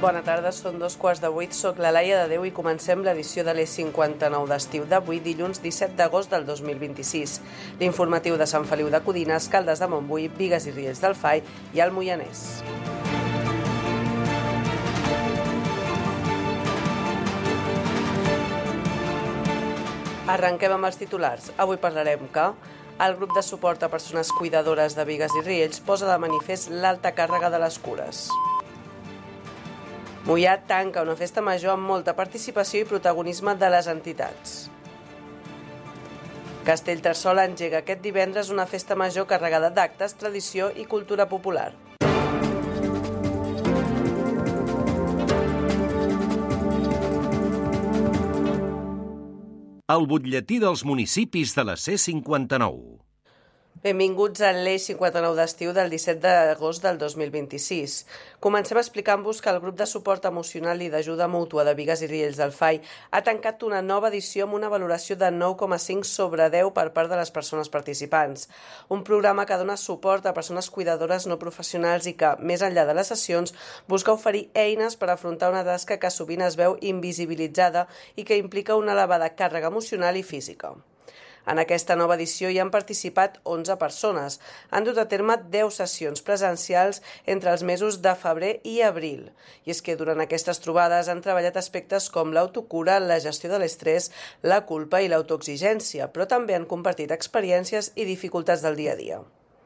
Bona tarda, són 7:15. Soc la Laia de Déu i comencem l'edició de l'E59 d'estiu d'avui, dilluns 17 d'agost del 2026. L'informatiu de Sant Feliu de Codines, Caldes de Montbui, Bigues i Riells del Fai i el Moianès. Arrenquem amb els titulars. Avui parlarem que el grup de suport a persones cuidadores de Bigues i Riells posa de manifest l'alta càrrega de les cures. Moià tanca una festa major amb molta participació i protagonisme de les entitats. Castellterçol engega aquest divendres una festa major carregada d'actes, tradició i cultura popular. El butlletí dels municipis de la C59. Benvinguts a l'E59 d'estiu del 17 d'agost del 2026. Comencem explicant-vos que el grup de suport emocional i d'ajuda mútua de Bigues i Riells del Fai ha tancat una nova edició amb una valoració de 9,5 sobre 10 per part de les persones participants. Un programa que dona suport a persones cuidadores no professionals i que, més enllà de les sessions, busca oferir eines per afrontar una tasca que sovint es veu invisibilitzada i que implica una elevada càrrega emocional i física. En aquesta nova edició hi han participat 11 persones. Han dut a terme 10 sessions presencials entre els mesos de febrer i abril. I és que durant aquestes trobades han treballat aspectes com l'autocura, la gestió de l'estrès, la culpa i l'autoexigència, però també han compartit experiències i dificultats del dia a dia.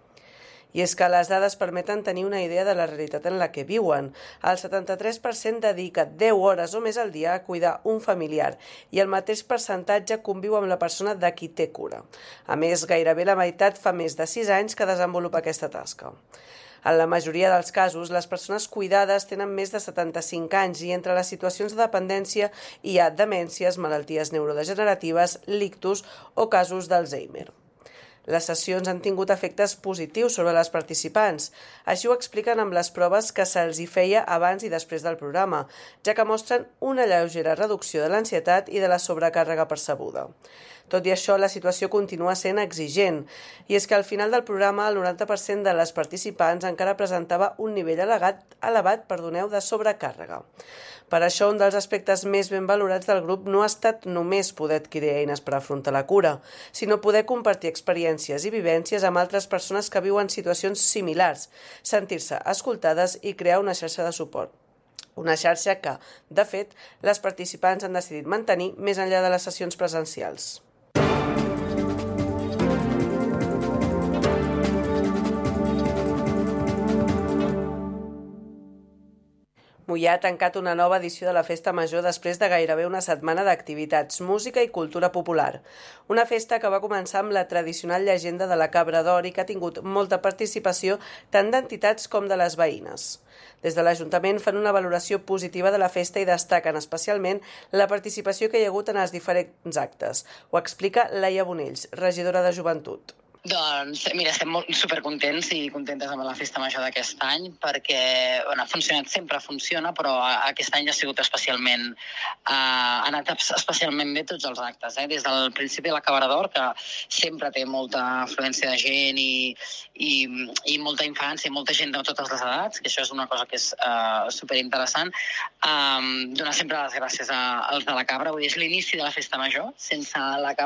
I és que les dades permeten tenir una idea de la realitat en la que viuen. El 73% dedica 10 hores o més al dia a cuidar un familiar i el mateix percentatge conviu amb la persona de qui té cura. A més, gairebé la meitat fa més de 6 anys que desenvolupa aquesta tasca. En la majoria dels casos, les persones cuidades tenen més de 75 anys i entre les situacions de dependència hi ha demències, malalties neurodegeneratives, lictus o casos d'Alzheimer. Les sessions han tingut efectes positius sobre les participants. Així ho expliquen amb les proves que se'ls hi feia abans i després del programa, ja que mostren una lleugera reducció de l'ansietat i de la sobrecàrrega percebuda. Tot i això, la situació continua sent exigent, i és que al final del programa el 90% de les participants encara presentava un nivell elevat de sobrecàrrega. Per això, un dels aspectes més ben valorats del grup no ha estat només poder adquirir eines per afrontar la cura, sinó poder compartir experiències i vivències amb altres persones que viuen situacions similars, sentir-se escoltades i crear una xarxa de suport. Una xarxa que, de fet, les participants han decidit mantenir més enllà de les sessions presencials. Moià ha tancat una nova edició de la Festa Major després de gairebé una setmana d'activitats, música i cultura popular. Una festa que va començar amb la tradicional llegenda de la Cabra d'Or i que ha tingut molta participació tant d'entitats com de les veïnes. Des de l'Ajuntament fan una valoració positiva de la festa i destaquen especialment la participació que hi ha hagut en els diferents actes. Ho explica Laia Bonells, regidora de Joventut. Doncs, mira, estem supercontents i contentes amb la festa major d'aquest any perquè ha funcionat, sempre funciona, però aquest any ha sigut especialment, ha anat especialment bé tots els actes, des del principi de la Cabra d'Or, que sempre té molta afluència de gent i molta infància, molta gent de totes les edats, que això és una cosa que és superinteressant. Donar sempre les gràcies als de la Cabra, vull dir, és l'inici de la festa major, sense la Cabra